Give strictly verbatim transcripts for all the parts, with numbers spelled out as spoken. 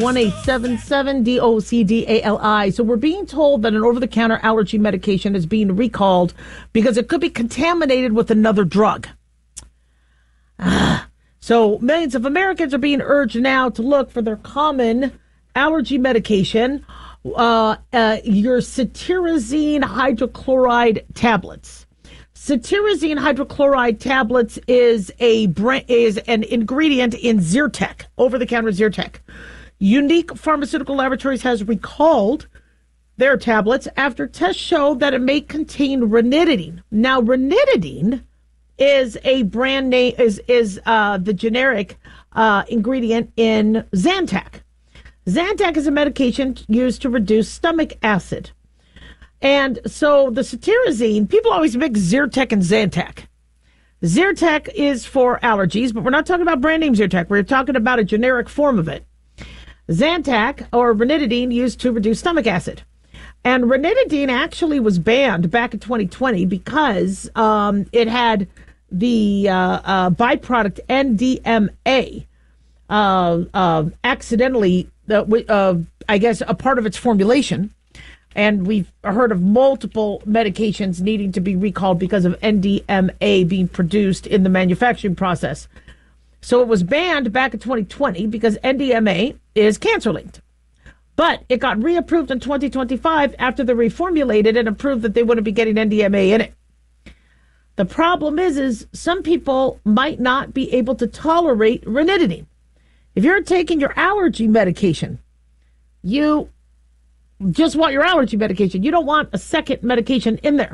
one eight seven seven D O C D A L I. So we're being told that an over-the-counter allergy medication is being recalled because it could be contaminated with another drug. Ah. So millions of Americans are being urged now to look for their common allergy medication, uh, uh, your cetirizine hydrochloride tablets. Cetirizine hydrochloride tablets is a brand, is an ingredient in Zyrtec, over-the-counter Zyrtec. Unique Pharmaceutical Laboratories has recalled their tablets after tests show that it may contain ranitidine. Now, ranitidine is a brand name, is is uh, the generic uh, ingredient in Zantac. Zantac is a medication used to reduce stomach acid. And so the cetirizine, people always mix Zyrtec and Zantac. Zyrtec is for allergies, but we're not talking about brand name Zyrtec. We're talking about a generic form of it. Zantac, or ranitidine, used to reduce stomach acid. And ranitidine actually was banned back in twenty twenty because um, it had the uh, uh, byproduct N D M A uh, uh, accidentally, uh, uh, I guess, a part of its formulation. And we've heard of multiple medications needing to be recalled because of N D M A being produced in the manufacturing process. So it was banned back in twenty twenty because N D M A is cancer-linked. But it got reapproved in twenty twenty-five after they reformulated and approved that they wouldn't be getting N D M A in it. The problem is, is some people might not be able to tolerate ranitidine. If you're taking your allergy medication, you just want your allergy medication. You don't want a second medication in there.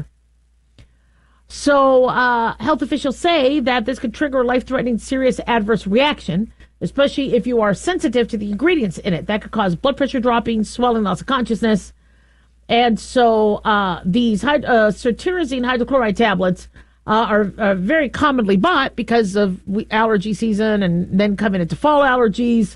So uh, health officials say that this could trigger a life-threatening serious adverse reaction, especially if you are sensitive to the ingredients in it. That could cause blood pressure dropping, swelling, loss of consciousness. And so uh, these hyd- uh, cetirizine hydrochloride tablets uh, are, are very commonly bought because of allergy season and then coming into fall allergies.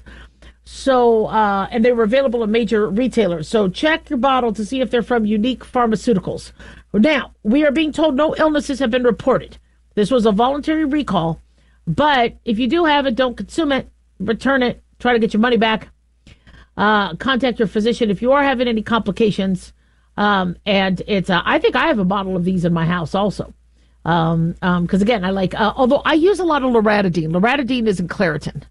So, uh, and they were available at major retailers. So check your bottle to see if they're from Unique Pharmaceuticals. Now, we are being told no illnesses have been reported. This was a voluntary recall. But if you do have it, don't consume it. Return it. Try to get your money back. Uh, contact your physician if you are having any complications. Um, and it's, uh, I think I have a bottle of these in my house also. Um, um, cause again, I like, uh, although I use a lot of loratadine. Loratadine is in Claritin.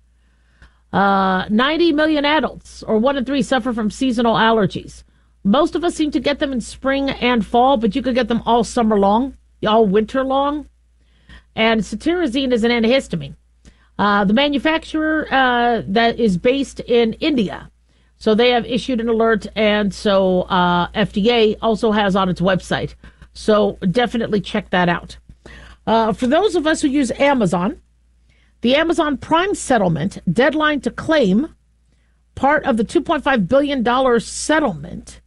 Uh, ninety million adults, or one in three, suffer from seasonal allergies. Most of us seem to get them in spring and fall, but you could get them all summer long, all winter long. And cetirizine is an antihistamine. Uh, the manufacturer uh, that is based in India. So they have issued an alert, and so uh, F D A also has on its website. So definitely check that out. Uh, for those of us who use Amazon, the Amazon Prime settlement deadline to claim part of the two point five billion dollars settlement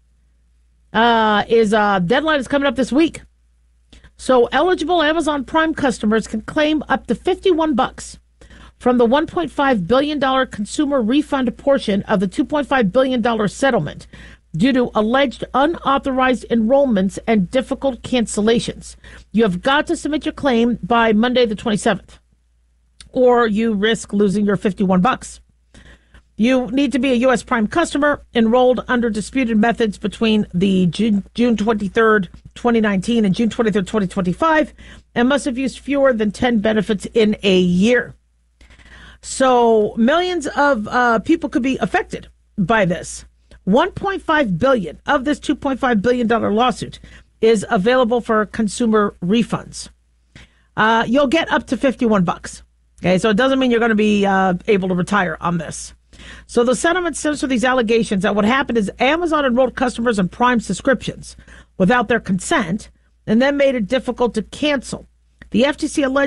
uh, is uh, deadline is coming up this week. So eligible Amazon Prime customers can claim up to fifty-one bucks from the one point five billion dollars consumer refund portion of the two point five billion dollars settlement due to alleged unauthorized enrollments and difficult cancellations. You have got to submit your claim by Monday the twenty-seventh, or you risk losing your fifty-one bucks. You need to be a U S Prime customer enrolled under disputed methods between the June, June twenty-third, twenty nineteen and June twenty-third, twenty twenty-five, and must have used fewer than ten benefits in a year. So millions of uh, people could be affected by this. one point five billion dollars of this two point five billion dollars lawsuit is available for consumer refunds. Uh, you'll get up to fifty-one bucks. Okay, so it doesn't mean you're going to be uh, able to retire on this. So the settlement stems from these allegations that what happened is Amazon enrolled customers in Prime subscriptions without their consent and then made it difficult to cancel. The F T C alleged